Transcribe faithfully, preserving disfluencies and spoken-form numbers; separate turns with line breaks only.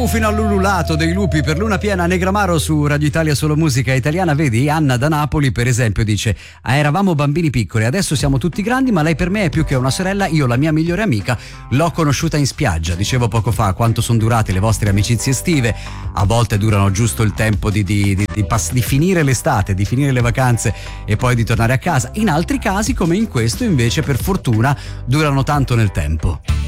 fino all'ululato dei lupi per luna piena. Negramaro su Radio Italia, solo musica italiana. Vedi, Anna da Napoli per esempio dice: ah, eravamo bambini piccoli, adesso siamo tutti grandi, ma lei per me è più che una sorella. Io la mia migliore amica l'ho conosciuta in spiaggia. Dicevo poco fa quanto sono durate le vostre amicizie estive. A volte durano giusto il tempo di, di, di, di, pass- di finire l'estate, di finire le vacanze e poi di tornare a casa. In altri casi, come in questo, invece per fortuna durano tanto nel tempo.